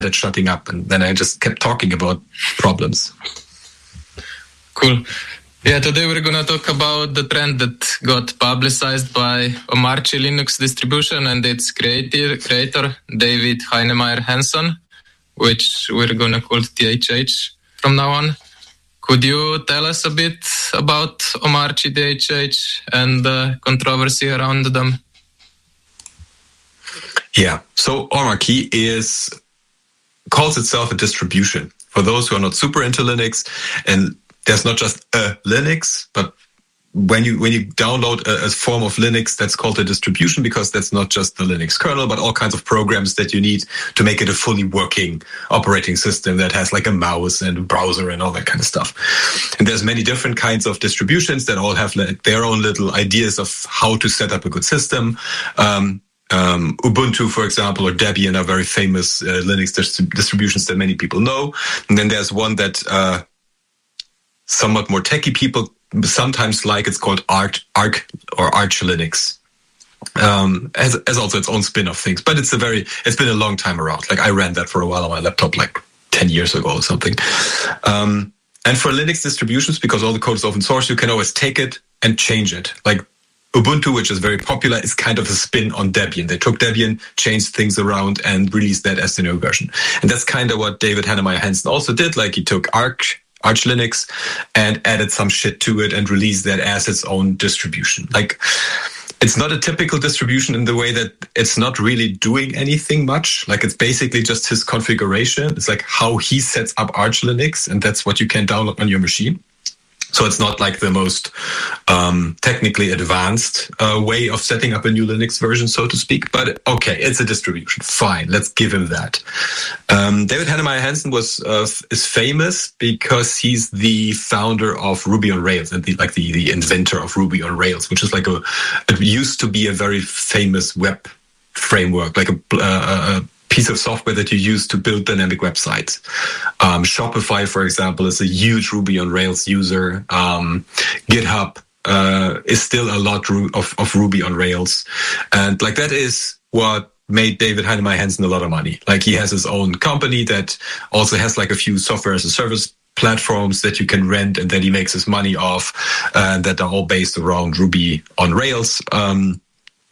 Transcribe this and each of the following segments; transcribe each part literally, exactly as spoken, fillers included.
started shutting up, and then I just kept talking about problems. Cool. Yeah, today we're going to talk about the trend that got publicized by Omarchy Linux distribution and its creator, creator David Heinemeier Hansson, which we're going to call T H H from now on. Could you tell us a bit about Omarchy T H H and the controversy around them? Yeah, so Omarchy is calls itself a distribution. For those who are not super into Linux, and there's not just a Linux, but when you when you download a, a form of Linux, that's called a distribution, because that's not just the Linux kernel, but all kinds of programs that you need to make it a fully working operating system that has like a mouse and a browser and all that kind of stuff. And there's many different kinds of distributions that all have like their own little ideas of how to set up a good system. Um, Um, Ubuntu, for example, or Debian are very famous uh, Linux dis- distributions that many people know. And then there's one that uh, somewhat more techie people sometimes like. It's called Arch, Arch or Arch Linux. Um, as, as also its own spin-off things, but it's a very, it's been a long time around. Like I ran that for a while on my laptop, like ten years ago or something. Um, and for Linux distributions, because all the code is open source, you can always take it and change it. Like Ubuntu, which is very popular, is kind of a spin on Debian. They took Debian, changed things around, and released that as the new version. And that's kind of what David Heinemeier Hansson also did. Like he took Arch, Arch Linux, and added some shit to it and released that as its own distribution. Like, it's not a typical distribution in the way that it's not really doing anything much. Like, it's basically just his configuration. It's like how he sets up Arch Linux, and that's what you can download on your machine. So it's not like the most um, technically advanced uh, way of setting up a new Linux version, so to speak. But okay, it's a distribution. Fine, let's give him that. Um, David Heinemeier Hansson was uh, is famous because he's the founder of Ruby on Rails and the, like the, the inventor of Ruby on Rails, which is like a it used to be a very famous web framework, like a, uh, a piece of software that you use to build dynamic websites. Um, Shopify, for example, is a huge Ruby on Rails user. Um, GitHub uh, is still a lot of, of Ruby on Rails. And like that is what made David Heinemeier Hansson a lot of money. Like he has his own company that also has like a few software as a service platforms that you can rent and that he makes his money off, uh, that are all based around Ruby on Rails. Um,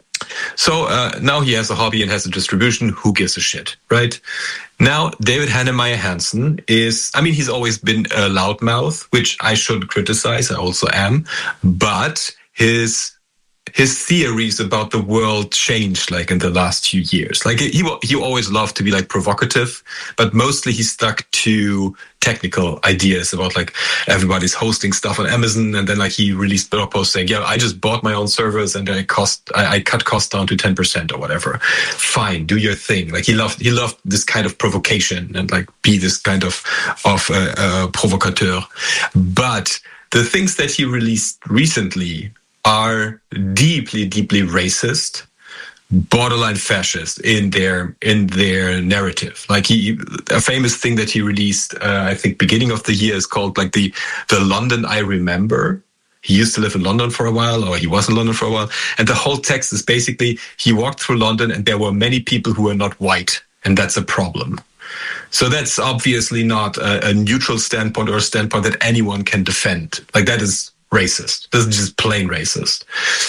So uh, now he has a hobby and has a distribution. Who gives a shit, right? Now, David Heinemeier Hansson is, I mean, he's always been a loudmouth, which I should criticize. I also am. But his his theories about the world changed like in the last few years. Like he he always loved to be like provocative, but mostly he stuck to technical ideas about like everybody's hosting stuff on Amazon, and then like he released blog posts saying, yeah, I just bought my own servers and I cost I, I cut costs down to ten percent or whatever. Fine, do your thing. Like he loved he loved this kind of provocation and like be this kind of of uh, uh, provocateur. But the things that he released recently are deeply, deeply racist, borderline fascist in their in their narrative. Like he, a famous thing that he released, uh, I think, beginning of the year is called like the the London I Remember. He used to live in London for a while, or he was in London for a while, and the whole text is basically he walked through London and there were many people who were not white, and that's a problem. So that's obviously not a, a neutral standpoint or a standpoint that anyone can defend. Like that is racist. This is just plain racist.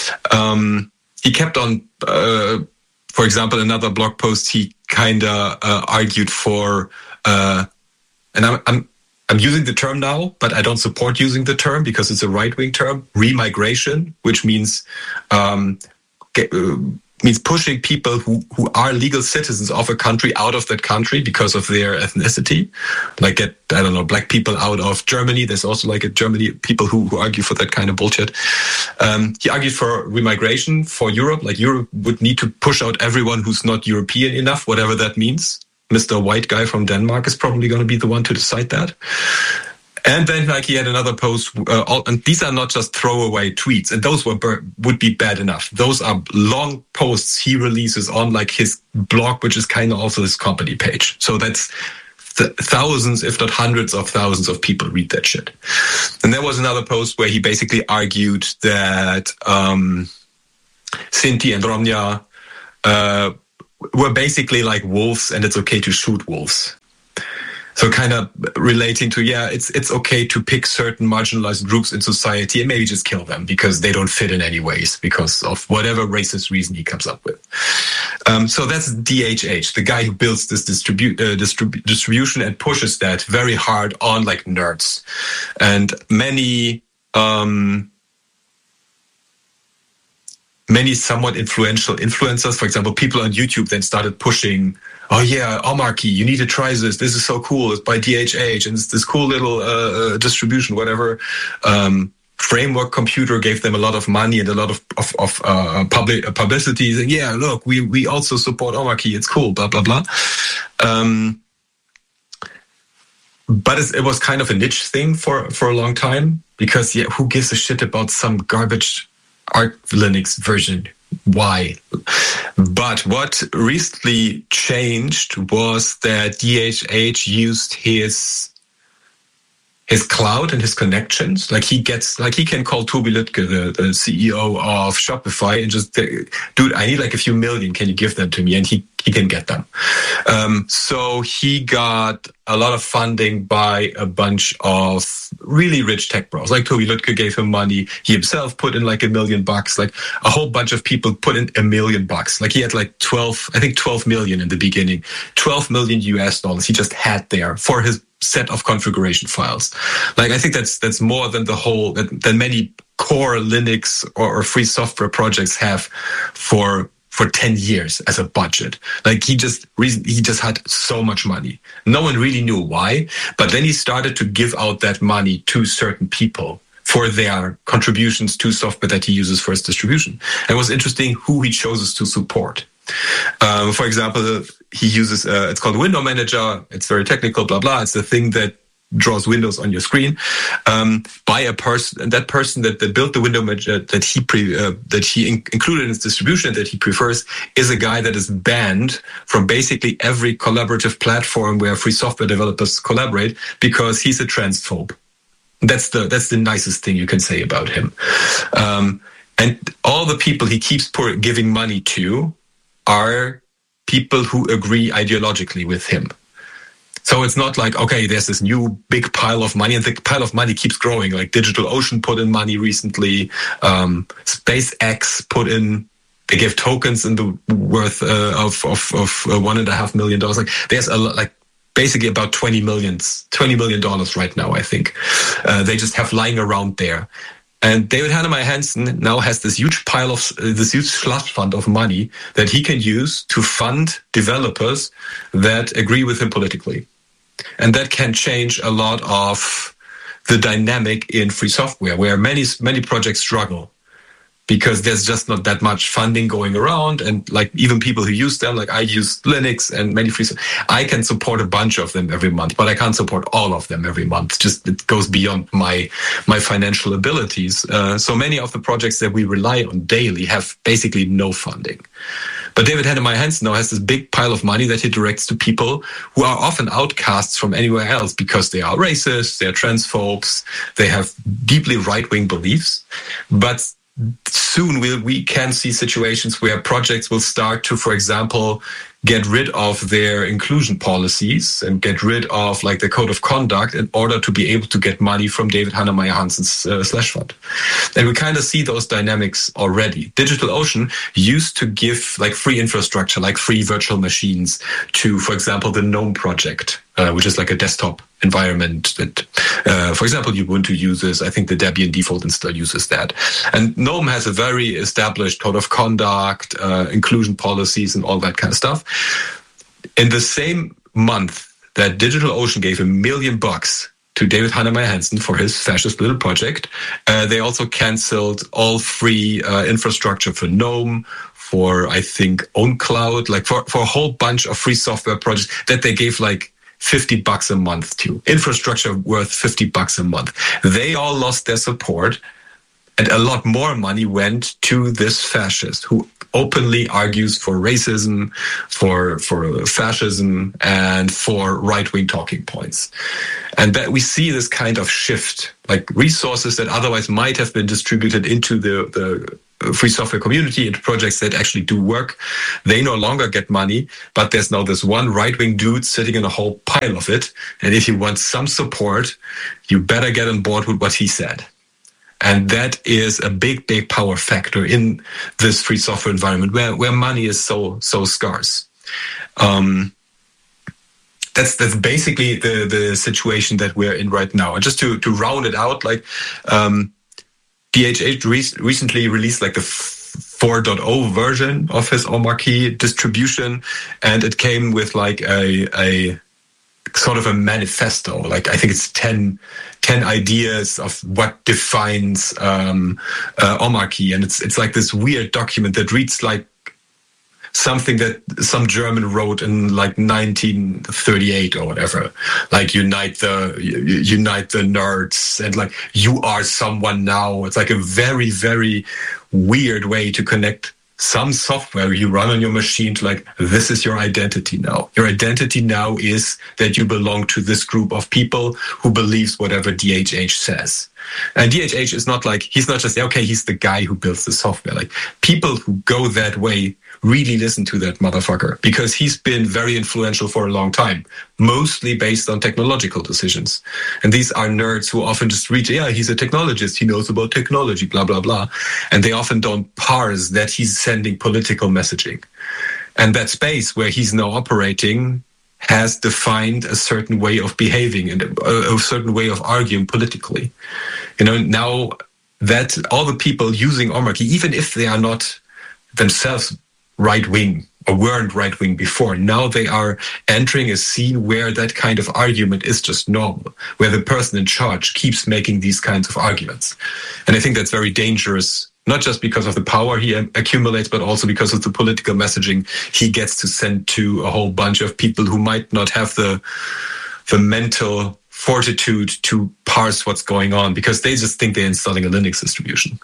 Um, he kept on, uh, for example, another blog post, he kind of uh, argued for, uh, and I'm, I'm I'm using the term now, but I don't support using the term because it's a right-wing term, remigration, which means um, get, uh, means pushing people who, who are legal citizens of a country out of that country because of their ethnicity. Like get, I don't know, black people out of Germany. There's also like a Germany people who, who argue for that kind of bullshit. Um, he argued for remigration for Europe. Like Europe would need to push out everyone who's not European enough, whatever that means. Mister White guy from Denmark is probably going to be the one to decide that. And then, like, he had another post, uh, all, and these are not just throwaway tweets, and those were would be bad enough. Those are long posts he releases on, like, his blog, which is kind of also his company page. So that's th- thousands, if not hundreds of thousands of people read that shit. And there was another post where he basically argued that um, Sinti and Romnia uh, we're basically like wolves, and it's okay to shoot wolves. So kind of relating to, yeah, it's it's okay to pick certain marginalized groups in society and maybe just kill them because they don't fit in any ways because of whatever racist reason he comes up with. Um, so that's D H H, the guy who builds this distribu- uh, distrib- distribution and pushes that very hard on like nerds. And many... Um, Many somewhat influential influencers, for example, people on YouTube then started pushing, oh yeah, Omarchy, you need to try this. This is so cool. It's by D H H and it's this cool little uh, distribution, whatever. Um, Framework Computer gave them a lot of money and a lot of, of, of uh, public publicity. Saying, yeah, look, we, we also support Omarchy. It's cool, blah, blah, blah. Um, but it's, it was kind of a niche thing for, for a long time because, yeah, who gives a shit about some garbage Arch Linux version? Why? But what recently changed was that D H H used his his cloud and his connections. Like he gets, like he can call Tobi Lütke, the, the C E O of Shopify, and just, dude, I need like a few million. Can you give them to me? And he he can get them. Um, so he got a lot of funding by a bunch of really rich tech bros. Like Tobi Lütke gave him money. He himself put in like a million bucks. Like a whole bunch of people put in a million bucks. Like he had like twelve, I think twelve million in the beginning, twelve million U S dollars he just had there for his set of configuration files. Like I think that's that's more than the whole, than many core Linux or, or free software projects have for for ten years as a budget. Like he just he just had so much money. No one really knew why, but then he started to give out that money to certain people for their contributions to software that he uses for his distribution. And it was interesting who he chooses to support. Um, for example, he uses, uh, it's called Window Manager. It's very technical, blah, blah. It's the thing that draws windows on your screen, um, by a person, and that person that, that built the window manager that he pre, uh, that he in- included in his distribution that he prefers is a guy that is banned from basically every collaborative platform where free software developers collaborate because he's a transphobe. That's the that's the nicest thing you can say about him. Um, and all the people he keeps pour, giving money to are people who agree ideologically with him. So it's not like, okay, there's this new big pile of money and the pile of money keeps growing. Like DigitalOcean put in money recently. Um, SpaceX put in, they gave tokens in the worth uh, of, of, of uh, one and a half million dollars. Like there's a lot, like basically about twenty millions, twenty million dollars right now, I think. Uh, they just have lying around there. And David Heinemeier Hansson now has this huge pile of, uh, this huge slush fund of money that he can use to fund developers that agree with him politically. And that can change a lot of the dynamic in free software, where many, many projects struggle because there's just not that much funding going around. And like even people who use them, like I use Linux and many free, I can support a bunch of them every month, but I can't support all of them every month. Just it goes beyond my my financial abilities. Uh, so many of the projects that we rely on daily have basically no funding. But David Heinemeier Hansson now has this big pile of money that he directs to people who are often outcasts from anywhere else because they are racist, they're transphobes, they have deeply right-wing beliefs. But soon we'll, we can see situations where projects will start to, for example, get rid of their inclusion policies and get rid of like the code of conduct in order to be able to get money from David Heinemeier Hansson's uh, slush fund. And we kind of see those dynamics already. DigitalOcean used to give like free infrastructure, like free virtual machines to, for example, the GNOME project, uh, which is like a desktop environment that, uh, for example, Ubuntu uses. I think the Debian default install uses that. And GNOME has a very established code of conduct, uh, inclusion policies, and all that kind of stuff. In the same month that DigitalOcean gave a million bucks to David Heinemeier Hansson for his fascist little project, uh, they also canceled all free uh, infrastructure for GNOME, for, I think, OwnCloud, like for, for a whole bunch of free software projects that they gave like fifty bucks a month to. Infrastructure worth fifty bucks a month. They all lost their support, and a lot more money went to this fascist who openly argues for racism, for for fascism, and for right-wing talking points. And that we see this kind of shift, like resources that otherwise might have been distributed into the, the free software community, into projects that actually do work, they no longer get money, but there's now this one right-wing dude sitting in a whole pile of it. And if you want some support, you better get on board with what he said. And that is a big, big power factor in this free software environment where, where money is so, so scarce. Um, that's, that's basically the, the situation that we're in right now. And just to, to round it out, like, um, D H H re- recently released like the four point oh version of his Omarchy distribution. And it came with like a, a, sort of a manifesto, like I think it's ten, ten ideas of what defines um, uh, Omarchy. And it's it's like this weird document that reads like something that some German wrote in like nineteen thirty-eight or whatever, like unite the unite the nerds and like you are someone now. It's like a very, very weird way to connect some software you run on your machine to like, this is your identity now. Your identity now is that you belong to this group of people who believes whatever D H H says. And D H H is not like, he's not just, okay, he's the guy who builds the software. Like people who go that way really listen to that motherfucker because he's been very influential for a long time, mostly based on technological decisions. And these are nerds who often just read, yeah, he's a technologist, he knows about technology, blah, blah, blah. And they often don't parse that he's sending political messaging. And that space where he's now operating has defined a certain way of behaving and a, a certain way of arguing politically. You know, now that all the people using Omarchy, even if they are not themselves right-wing or weren't right-wing before, now they are entering a scene where that kind of argument is just normal, where the person in charge keeps making these kinds of arguments. And I think that's very dangerous, not just because of the power he accumulates, but also because of the political messaging he gets to send to a whole bunch of people who might not have the the mental fortitude to parse what's going on because they just think they're installing a Linux distribution.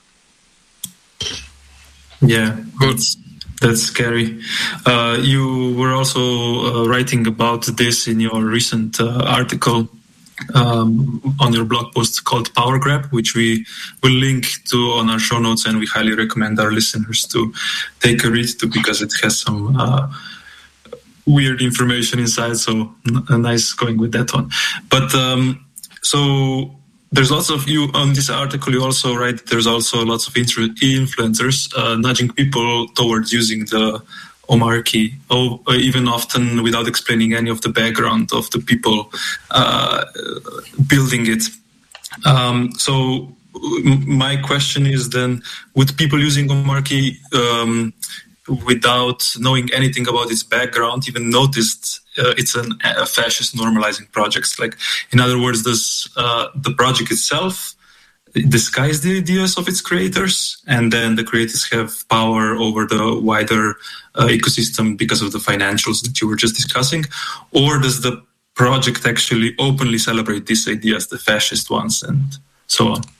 Yeah, that's, that's scary. Uh, you were also uh, writing about this in your recent uh, article um, on your blog post called Power Grab, which we will link to on our show notes, and we highly recommend our listeners to take a read to because it has some uh, weird information inside. So n- nice going with that one. But um, so there's lots of you on this article. You also write there's also lots of influencers uh, nudging people towards using the Omarchy, or even often without explaining any of the background of the people uh, building it. Um, so my question is then, would people using Omarchy um, without knowing anything about its background even noticed uh, it's an, a fascist normalizing project? Like, in other words, does uh, the project itself disguise the ideas of its creators, and then the creators have power over the wider uh, ecosystem because of the financials that you were just discussing? Or does the project actually openly celebrate these ideas, the fascist ones, and so on?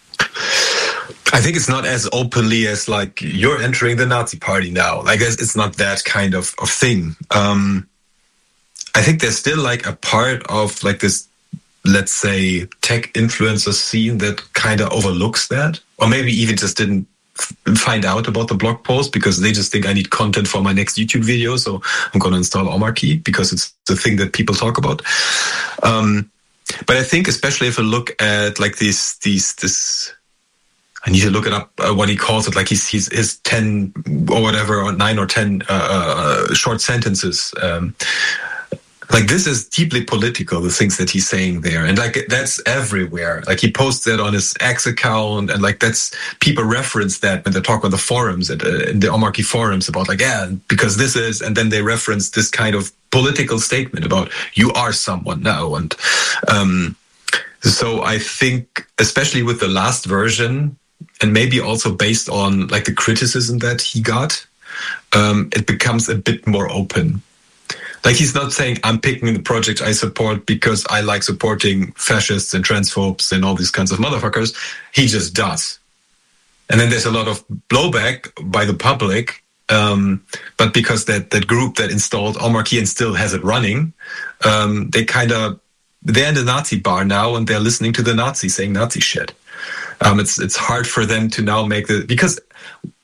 I think it's not as openly as like you're entering the Nazi party now. Like it's, it's not that kind of, of thing. Um, I think there's still like a part of like this, let's say, tech influencer scene that kind of overlooks that, or maybe even just didn't f- find out about the blog post because they just think I need content for my next YouTube video, so I'm going to install Omarchy because it's the thing that people talk about. Um, but I think especially if you look at like these, these, this, I need to look it up, uh, what he calls it, like he's, he's his ten or whatever, or nine or ten uh, uh, short sentences. Um, Like this is deeply political, the things that he's saying there. And like that's everywhere. Like he posts that on his X account, and like that's, people reference that when they talk on the forums, and uh, in the Omarchy forums about like, yeah, because this is, and then they reference this kind of political statement about you are someone now. And um, so I think, especially with the last version, and maybe also based on like the criticism that he got, um, it becomes a bit more open. Like he's not saying I'm picking the project I support because I like supporting fascists and transphobes and all these kinds of motherfuckers. He just does. And then there's a lot of blowback by the public. Um, but because that, that group that installed Omarchy and still has it running, um, they kind of, they're in the Nazi bar now and they're listening to the Nazis saying Nazi shit. Um, it's, it's hard for them to now make the, because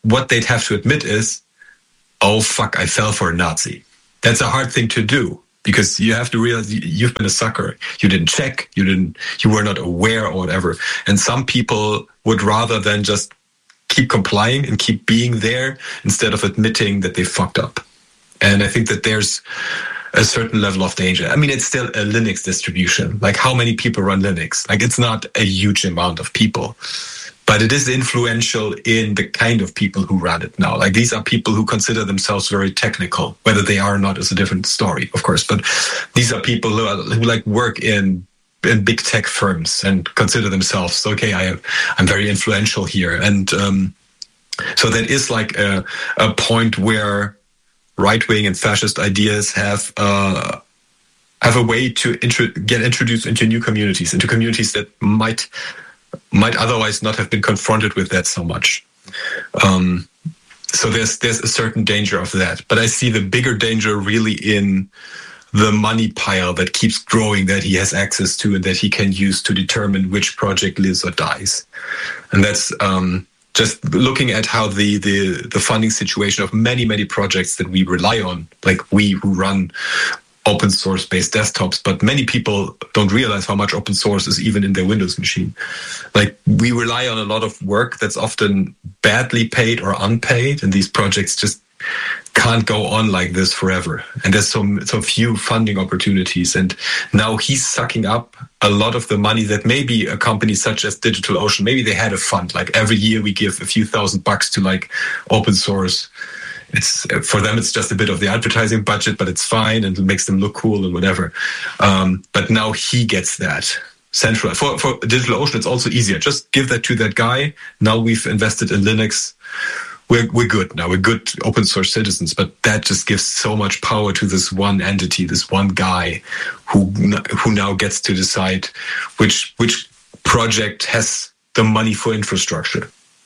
what they'd have to admit is, oh, fuck, I fell for a Nazi. That's a hard thing to do because you have to realize you've been a sucker. You didn't check, you didn't, you were not aware or whatever. And some people would rather than just keep complying and keep being there instead of admitting that they fucked up. And I think that there's a certain level of danger. I mean, it's still a Linux distribution. Like, how many people run Linux? Like, it's not a huge amount of people, but it is influential in the kind of people who run it now. Like, these are people who consider themselves very technical. Whether they are or not is a different story, of course. But these are people who, are, who like work in in big tech firms and consider themselves, okay, I have, I'm very influential here. And um, so that is like a, a point where right-wing and fascist ideas have uh, have a way to intro- get introduced into new communities, into communities that might might otherwise not have been confronted with that so much. Um, so there's there's a certain danger of that. But I see the bigger danger really in the money pile that keeps growing, that he has access to and that he can use to determine which project lives or dies. And that's... Um, Just looking at how the, the, the funding situation of many, many projects that we rely on, like we who run open source based desktops, but many people don't realize how much open source is even in their Windows machine. Like, we rely on a lot of work that's often badly paid or unpaid, and these projects just can't go on like this forever. And there's so, so few funding opportunities. And now he's sucking up a lot of the money that maybe a company such as DigitalOcean, maybe they had a fund. Like, every year we give a few thousand bucks to like open source. It's for them, it's just a bit of the advertising budget, but it's fine and it makes them look cool and whatever. Um, but now he gets that central. For, for DigitalOcean, it's also easier. Just give that to that guy. Now we've invested in Linux. We're, we're good now. We're good open source citizens, but that just gives so much power to this one entity, this one guy who who now gets to decide which which project has the money for infrastructure.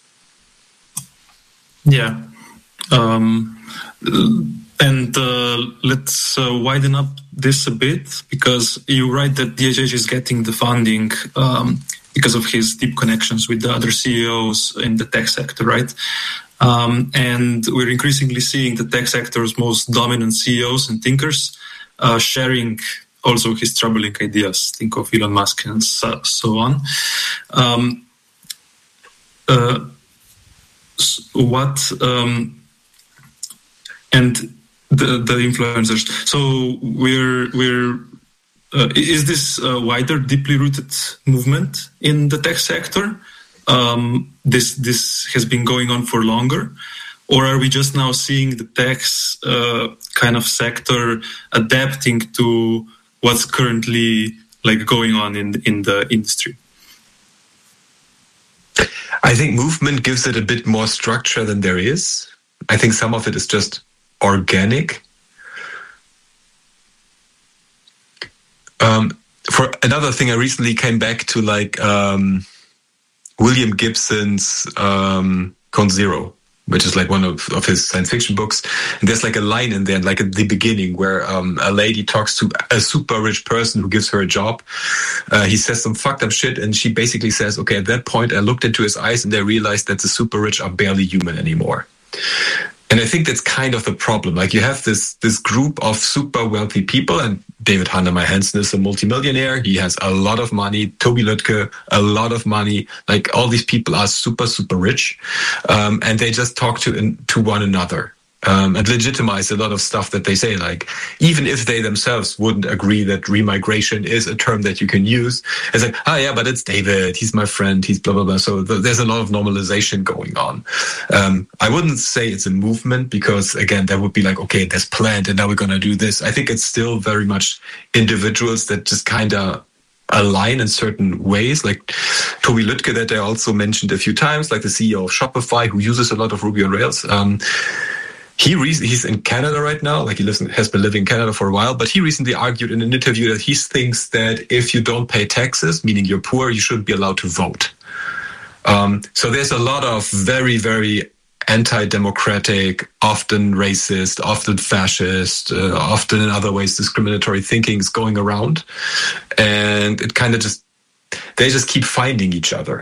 Yeah. Um, and uh, let's uh, widen up this a bit, because you write that D H H is getting the funding um, because of his deep connections with the other C E Os in the tech sector, right? Um, and we're increasingly seeing the tech sector's most dominant C E Os and thinkers uh, sharing also his troubling ideas. Think of Elon Musk and so, so on. Um, uh, what um, and the the influencers. So we're we're uh, is this a wider, deeply rooted movement in the tech sector? Um, this this has been going on for longer, or are we just now seeing the tech uh, kind of sector adapting to what's currently like going on in in the industry? I think movement gives it a bit more structure than there is. I think some of it is just organic. Um, for another thing, I recently came back to like. Um, William Gibson's um, Count Zero, which is like one of, of his science fiction books. And there's like a line in there, like at the beginning, where um, a lady talks to a super rich person who gives her a job. Uh, he says some fucked up shit, and she basically says, okay, at that point, I looked into his eyes and I realized that the super rich are barely human anymore. And I think that's kind of the problem. Like, you have this this group of super wealthy people, and David Heinemeier Hansson is a multimillionaire. He has a lot of money. Tobi Lütke, a lot of money. Like, all these people are super, super rich. Um, and they just talk to to one another. Um, and legitimize a lot of stuff that they say. Like, even if they themselves wouldn't agree that remigration is a term that you can use, it's like, oh yeah, but it's David, he's my friend, he's blah, blah, blah. So th- there's a lot of normalization going on. Um, I wouldn't say it's a movement, because again, that would be like, okay, there's planned and now we're going to do this. I think it's still very much individuals that just kind of align in certain ways, like Tobi Lütke that I also mentioned a few times, like the C E O of Shopify, who uses a lot of Ruby on Rails. Um, He re- he's in Canada right now, like he lives in, has been living in Canada for a while, but he recently argued in an interview that he thinks that if you don't pay taxes, meaning you're poor, you shouldn't be allowed to vote. Um, so there's a lot of very, very anti-democratic, often racist, often fascist, uh, often in other ways discriminatory thinkings going around. And it kind of just, they just keep finding each other.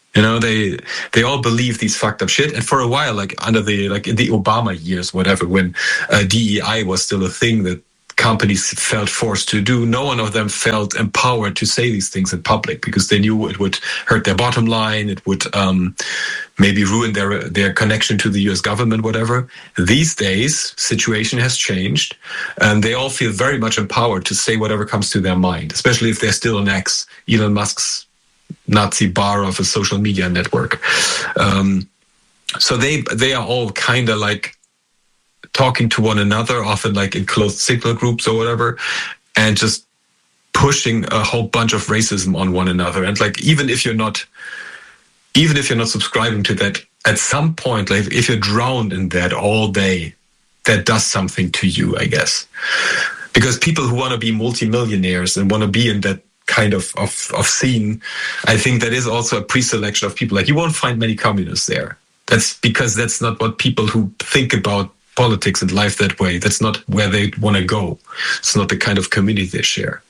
You know, they they all believe these fucked up shit. And for a while, like under the like in the Obama years, whatever, when uh, D E I was still a thing that companies felt forced to do, no one of them felt empowered to say these things in public because they knew it would hurt their bottom line. It would um, maybe ruin their their connection to the U S government, whatever. These days, situation has changed, and they all feel very much empowered to say whatever comes to their mind, especially if they're still an ex Elon Musk's Nazi bar of a social media network. Um, so they they are all kind of like talking to one another, often like in closed signal groups or whatever, and just pushing a whole bunch of racism on one another. And like, even if you're not, even if you're not subscribing to that, at some point, like if you're drowned in that all day, that does something to you, I guess. Because people who want to be multimillionaires and want to be in that kind of, of, of scene, I think that is also a pre-selection of people. Like, you won't find many communists there. That's because that's not what people who think about politics and life that way, that's not where they want to go. It's not the kind of community they share.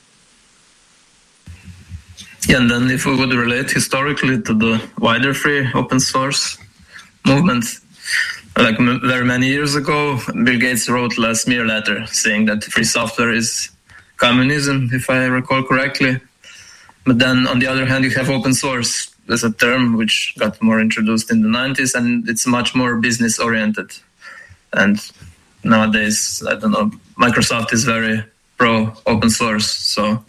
Yeah, and then if we would relate historically to the wider free open source movement, like m- very many years ago, Bill Gates wrote a smear letter saying that free software is communism, if I recall correctly. But then on the other hand, you have open source as a term which got more introduced in the nineties, and it's much more business oriented. And nowadays, I don't know, Microsoft is very pro open source, so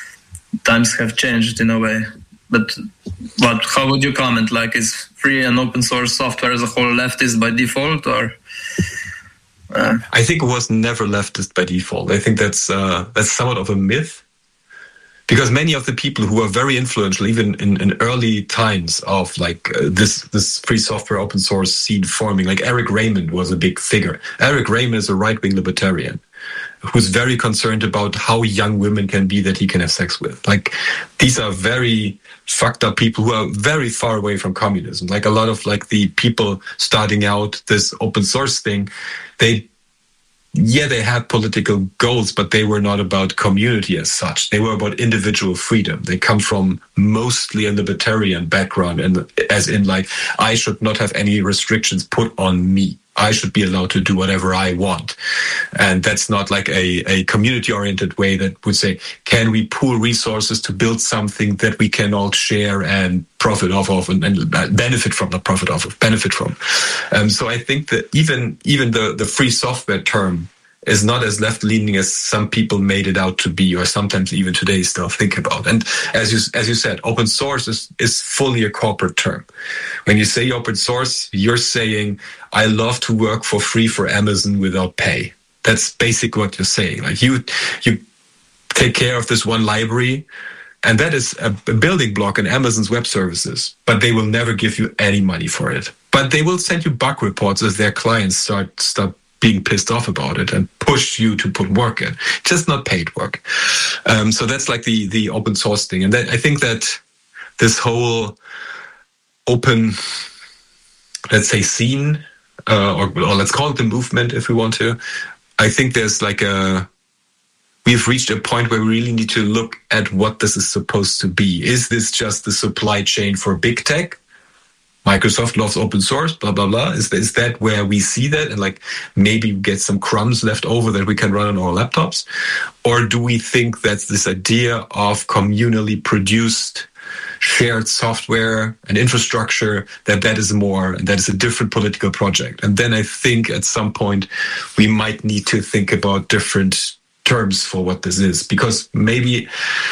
times have changed in a way. But what? How would you comment? Like, is free and open source software as a whole leftist by default, or? Uh... I think it was never leftist by default. I think that's uh, that's somewhat of a myth, because many of the people who are very influential, even in, in early times of like uh, this this free software open source scene forming, like Eric Raymond was a big figure. Eric Raymond is a right-wing libertarian who's very concerned about how young women can be that he can have sex with. Like, these are very fucked up people who are very far away from communism. Like, a lot of like the people starting out this open source thing, they, yeah, they had political goals, but they were not about community as such. They were about individual freedom. They come from mostly a libertarian background, and as in like, I should not have any restrictions put on me. I should be allowed to do whatever I want. And that's not like a, a community-oriented way that would say, can we pool resources to build something that we can all share and profit off of and, and benefit from, not profit off of, benefit from. Um, so I think that even even the, the free software term is not as left-leaning as some people made it out to be, or sometimes even today still think about. And as you as you said, open source is, is fully a corporate term. When you say open source, you're saying, I love to work for free for Amazon without pay. That's basically what you're saying. Like, you you take care of this one library, and that is a building block in Amazon's web services, but they will never give you any money for it. But they will send you bug reports as their clients start start being pissed off about it and push you to put work in, just not paid work. Um, so that's like the the open source thing. And that, I think that this whole open, let's say, scene, uh, or, or let's call it the movement if we want to, I think there's like a, we've reached a point where we really need to look at what this is supposed to be. Is this just the supply chain for big tech? Microsoft loves open source, blah, blah, blah. Is, is that where we see that? And like, maybe we get some crumbs left over that we can run on our laptops? Or do we think that this idea of communally produced shared software and infrastructure, that that is more, that is a different political project? And then I think at some point we might need to think about different terms for what this is, because maybe,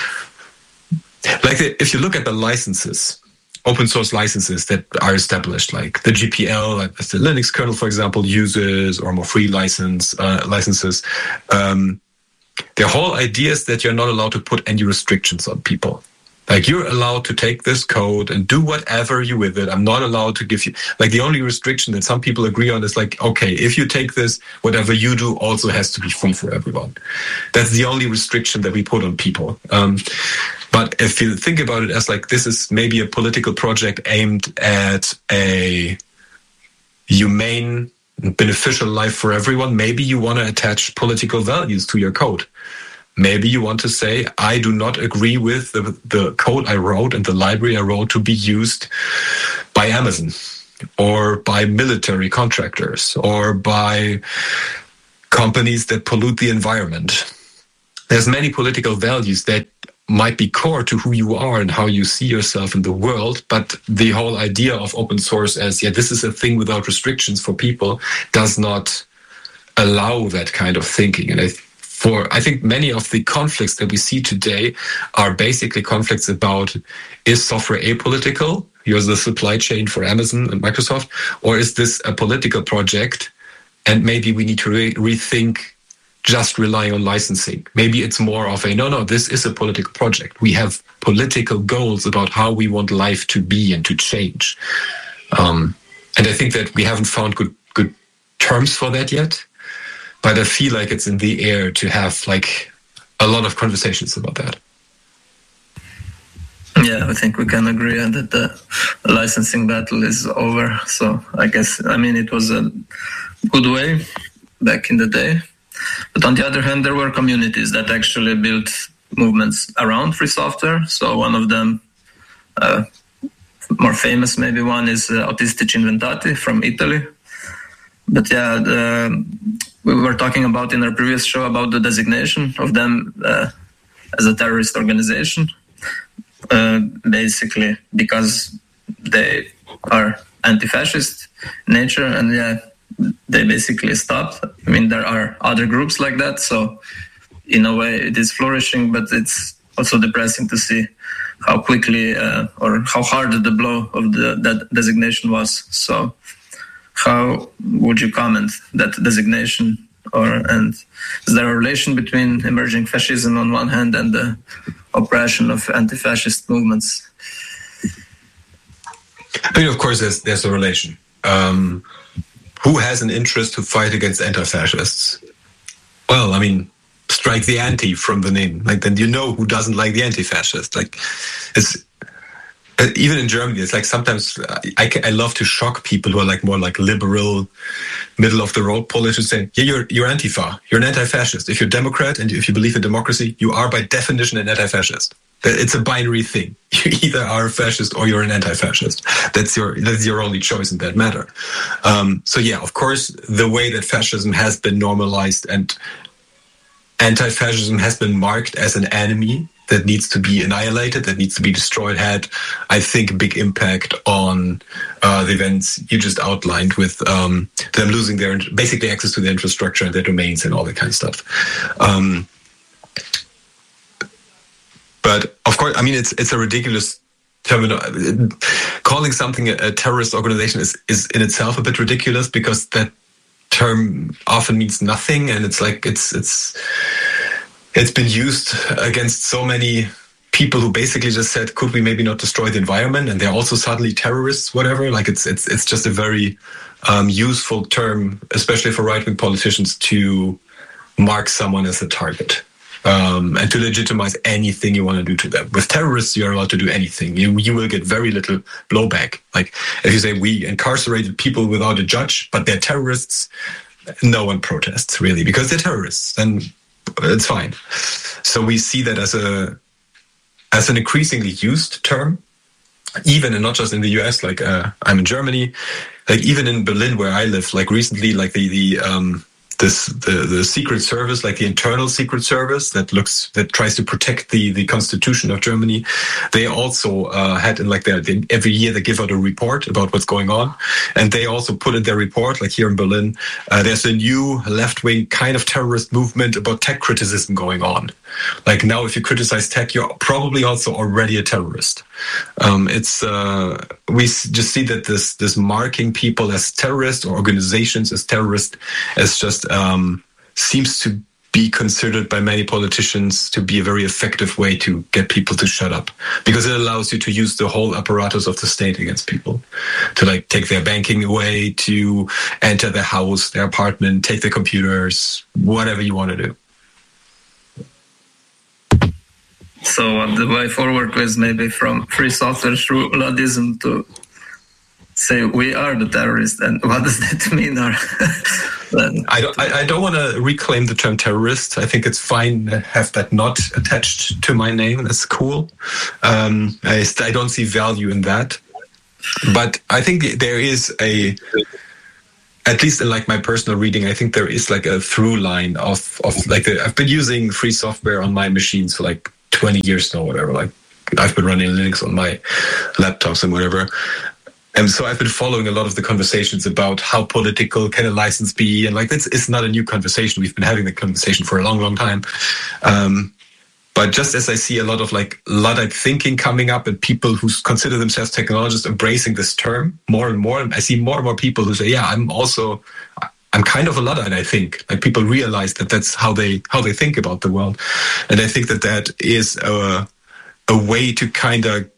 like, if you look at the licenses, open source licenses that are established, like the G P L, like the Linux kernel, for example, uses, or more free license uh, licenses. Um, the whole idea is that you're not allowed to put any restrictions on people. Like, you're allowed to take this code and do whatever you with it. I'm not allowed to give you, like, the only restriction that some people agree on is like, okay, if you take this, whatever you do also has to be free for everyone. That's the only restriction that we put on people. Um, But if you think about it as like, this is maybe a political project aimed at a humane, beneficial life for everyone, maybe you want to attach political values to your code. maybe you want to say, I do not agree with the, the code I wrote and the library I wrote to be used by Amazon or by military contractors or by companies that pollute the environment. There's many political values that might be core to who you are and how you see yourself in the world, but the whole idea of open source as, yeah, this is a thing without restrictions for people does not allow that kind of thinking. And I, for, I think many of the conflicts that we see today are basically conflicts about, is software apolitical? Here's the supply chain for Amazon and Microsoft, or is this a political project? And maybe we need to re- rethink just relying on licensing. Maybe it's more of a, no, no, this is a political project. We have political goals about how we want life to be and to change. Um, and I think that we haven't found good good terms for that yet, but I feel like it's in the air to have like a lot of conversations about that. Yeah, I think we can agree that the licensing battle is over. So I guess, I mean, it was a good way back in the day. But on the other hand, there were communities that actually built movements around free software. So one of them, uh, more famous maybe one, is uh, Autistici Inventati from Italy. But yeah, the, we were talking about in our previous show about the designation of them uh, as a terrorist organization, uh, basically because they are anti-fascist in nature, and yeah, they basically stopped. I mean, there are other groups like that, so in a way it is flourishing, but it's also depressing to see how quickly uh, or how hard the blow of the, that designation was. So how would you comment that designation, or and is there a relation between emerging fascism on one hand and the oppression of anti-fascist movements? I mean, of course, there's, there's a relation. Um, Who has an interest to fight against anti-fascists? Well, I mean, strike the anti from the name. Like, then you know who doesn't like the anti-fascist. Like, it's uh, even in Germany. It's like sometimes I, I love to shock people who are like more like liberal, middle of the road politicians saying, "Yeah, you're you're Antifa. You're an anti-fascist. If you're Democrat and if you believe in democracy, you are by definition an anti-fascist." It's a binary thing. You either are a fascist or you're an anti-fascist. That's your that's your only choice in that matter. Um, so yeah, of course, the way that fascism has been normalized and anti-fascism has been marked as an enemy that needs to be annihilated, that needs to be destroyed, had, I think, a big impact on uh, the events you just outlined, with um, them losing their basically access to their infrastructure and their domains and all that kind of stuff. Um, But of course, I mean, it's it's a ridiculous terminology. Calling something a, a terrorist organization is, is in itself a bit ridiculous, because that term often means nothing, and it's like it's it's it's been used against so many people who basically just said, could we maybe not destroy the environment? And they're also suddenly terrorists, whatever. Like it's it's it's just a very um, useful term, especially for right-wing politicians, to mark someone as a target. Um, and to legitimize anything you want to do to them. With terrorists, you're allowed to do anything. You you will get very little blowback. Like if you say we incarcerated people without a judge, but they're terrorists, no one protests really, because they're terrorists, and it's fine. So we see that as a as an increasingly used term, even and not just in the U S. Like uh, I'm in Germany, like even in Berlin where I live. Like recently, like the the um, This the, the Secret Service, like the internal Secret Service that looks that tries to protect the, the Constitution of Germany, they also uh, had in like their they, every year they give out a report about what's going on, and they also put in their report, like here in Berlin, uh, there's a new left wing kind of terrorist movement about tech criticism going on. Like now, if you criticize tech, you're probably also already a terrorist. Um, it's uh, we just see that this this marking people as terrorists or organizations as terrorists as just um, seems to be considered by many politicians to be a very effective way to get people to shut up, because it allows you to use the whole apparatus of the state against people, to like take their banking away, to enter their house, their apartment, take their computers, whatever you want to do. So uh, the way forward was maybe from free software through Luddism to say we are the terrorists, and what does that mean? Or I don't, I, I don't want to reclaim the term terrorist. I think it's fine to have that not attached to my name. That's cool. Um, I, I don't see value in that. But I think there is a, at least in like my personal reading, I think there is like a through line of, of like, the, I've been using free software on my machines for like twenty years now, whatever. Like I've been running Linux on my laptops and whatever. And so I've been following a lot of the conversations about how political can a license be. And like, it's, it's not a new conversation. We've been having the conversation for a long, long time. Um, but just as I see a lot of like Luddite thinking coming up and people who consider themselves technologists embracing this term more and more, I see more and more people who say, yeah, I'm also, I'm kind of a Luddite, I think. Like people realize that that's how they, how they think about the world. And I think that that is a, a way to kind of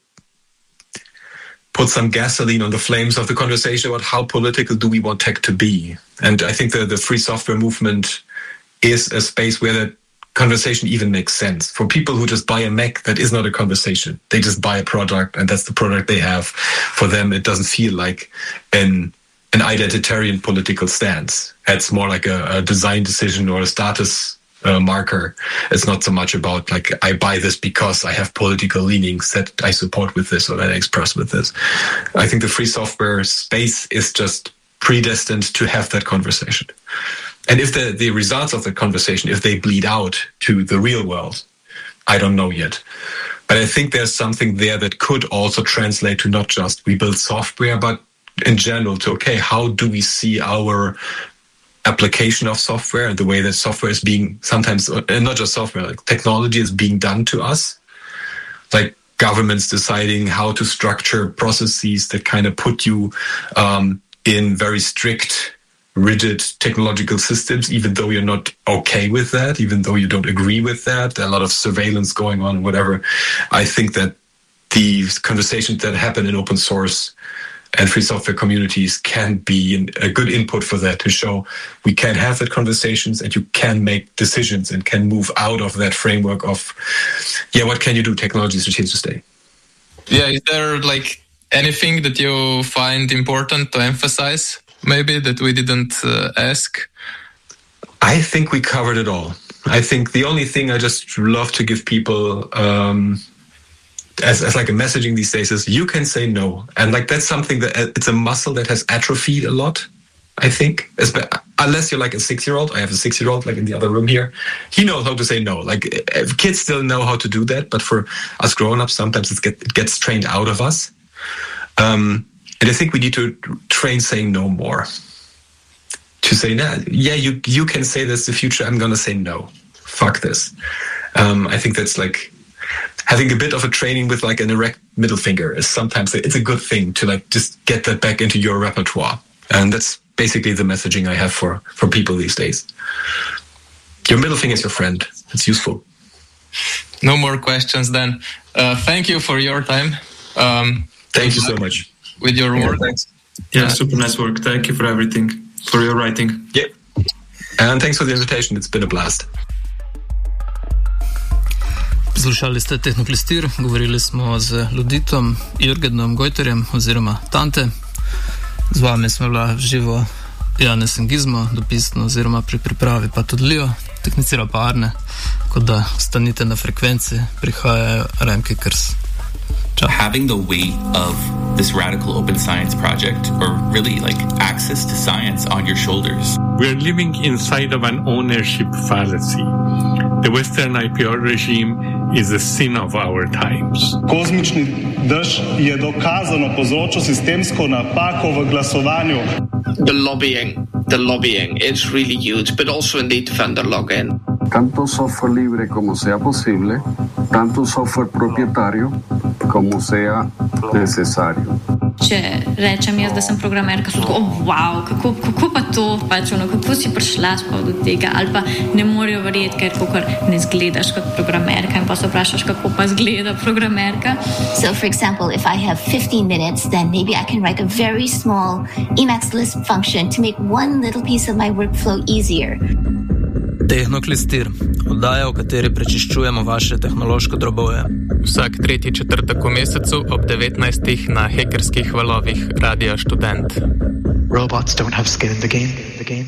put some gasoline on the flames of the conversation about how political do we want tech to be. And I think that the free software movement is a space where that conversation even makes sense. For people who just buy a Mac, that is not a conversation. They just buy a product and that's the product they have. For them, it doesn't feel like an, an identitarian political stance. It's more like a, a design decision or a status Uh, marker. It's not so much about like I buy this because I have political leanings that I support with this or that I express with this. I think the free software space is just predestined to have that conversation. And if the, the results of the conversation, if they bleed out to the real world, I don't know yet. But I think there's something there that could also translate to not just we build software, but in general to, okay, how do we see our application of software and the way that software is being sometimes, and not just software, like technology is being done to us, like governments deciding how to structure processes that kind of put you um, in very strict, rigid technological systems, even though you're not okay with that, even though you don't agree with that, a lot of surveillance going on, whatever. I think that these conversations that happen in open source and free software communities can be a good input for that, to show we can have that conversations and you can make decisions and can move out of that framework of, yeah, what can you do? Technology is here to stay. Yeah, is there like anything that you find important to emphasize, maybe, that we didn't uh, ask? I think we covered it all. I think the only thing I just love to give people um, As, as like a messaging these days is you can say no. And like that's something that it's a muscle that has atrophied a lot, I think. Unless you're like a six-year-old. I have a six-year-old like in the other room here. He knows how to say no. Like kids still know how to do that. But for us grown-ups, sometimes it, get, it gets trained out of us. Um, and I think we need to train saying no more. To say, nah, yeah, you, you can say this in the future. I'm going to say no. Fuck this. Um, I think that's like... Having a bit of a training with like an erect middle finger is sometimes it's a good thing to like just get that back into your repertoire. And that's basically the messaging I have for, for people these days. Your middle finger is your friend. It's useful. No more questions then. Uh, thank you for your time. Um, thank you so much. With your work. Yeah, thanks. Yeah, super nice work. Thank you for everything, for your writing. Yeah. And thanks for the invitation. It's been a blast. Poslušali ste Tehnoklistir, govorili smo z Luditom Jürgenom Gojterjem oziroma Tante. Z vami smo bila živo Janez in Gizmo, dopisno oziroma pri pripravi pa tudi Leo, tehnicira pa Arne, kot da ostanite na frekvenci, prihajajo Remke Krs. Ciao. Having the weight of this radical open science project, or really like access to science, on your shoulders. We're living inside of an ownership fallacy. The Western I P R regime is the sin of our times. Kozmični dež je dokazano povzročil sistemsko napako v glasovanju. The lobbying, the lobbying, it's really huge, but also indeed vendor login. Tanto software libre como sea posible, tanto software propietario como sea necesario. Če rečem jaz, da sem programerka, so tako, oh, wow, kako, kako pa to, pač ono, kako si prišla spod do tega, ali pa ne morejo verjeti, ker kakor ne zgledaš kot programerka in pa se vprašaš, kako pa zgleda programerka. So for example, if I have fifteen minutes, then maybe I can write a very small Emacs Lisp function to make one little piece of my workflow easier. Tehnoklistir, oddaja, v kateri prečiščujemo vaše tehnološko droboje. Vsak tretji četrtek v mesecu ob devetnajstih na hekerskih valovih Radia Študent. Robots don't have skin in the game. The game.